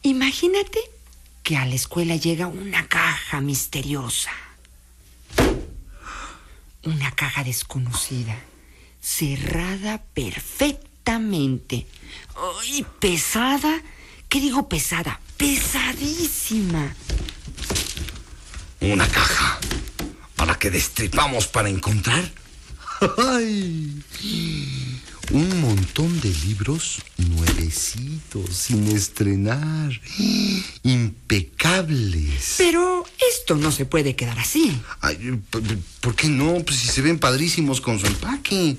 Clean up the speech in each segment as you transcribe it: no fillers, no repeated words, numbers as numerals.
Imagínate que a la escuela llega una caja misteriosa. Una caja desconocida, cerrada perfectamente. ¡Ay, pesada! ¿Qué digo pesada? ¡Pesadísima! Una caja a la que destripamos para encontrar. ¡Ay! Un montón de libros nuevecitos, sin estrenar, impecables. Pero esto no se puede quedar así. Ay, ¿por qué no? Pues si se ven padrísimos con su empaque.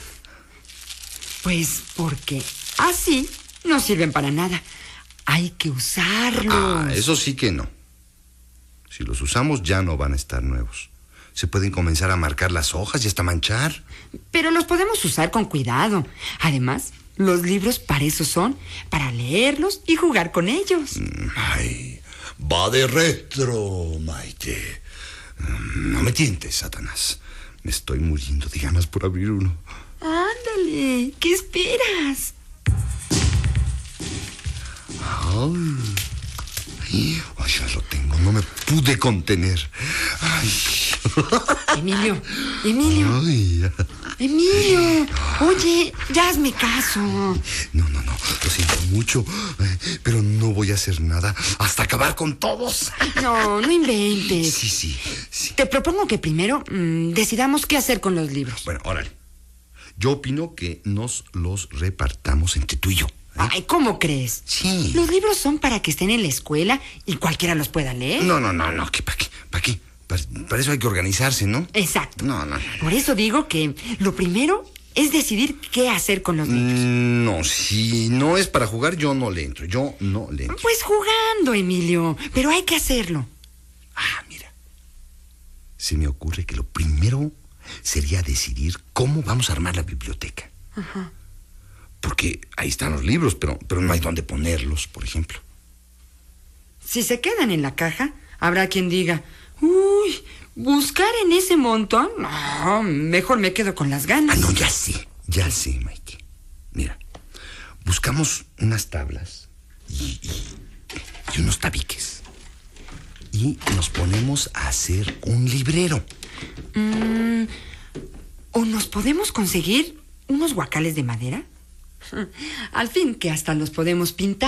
Pues porque así no sirven para nada. Hay que usarlos. Eso sí que no. Si los usamos ya no van a estar nuevos. Se pueden comenzar a marcar las hojas y hasta manchar. Pero los podemos usar con cuidado. Además, los libros para eso son, para leerlos y jugar con ellos. Ay, va de retro, Maite. No me tientes, Satanás. Me estoy muriendo de ganas por abrir uno. Ándale, ¿qué esperas? Ay, ya lo tengo, no me pude contener. Ay. Emilio. Ay. Emilio, oye, ya hazme caso. No, lo siento mucho, pero no voy a hacer nada hasta acabar con todos. No inventes. Sí. Te propongo que primero decidamos qué hacer con los libros. Bueno, órale. Yo opino que nos los repartamos entre tú y yo. Ay, ¿cómo crees? Sí. Los libros son para que estén en la escuela y cualquiera los pueda leer. No, ¿para qué? Para eso hay que organizarse, ¿no? Exacto. No. Por eso digo que lo primero es decidir qué hacer con los libros. No, si no es para jugar, yo no le entro. Pues jugando, Emilio, pero hay que hacerlo. Mira. Se me ocurre que lo primero sería decidir cómo vamos a armar la biblioteca. Ajá. Porque ahí están los libros, pero no hay dónde ponerlos, por ejemplo. Si se quedan en la caja, habrá quien diga, uy, ¿buscar en ese montón? No, mejor me quedo con las ganas. No, ya sé, Maite. Mira, buscamos unas tablas y unos tabiques. Y nos ponemos a hacer un librero. ¿O nos podemos conseguir unos guacales de madera? Al fin que hasta los podemos pintar.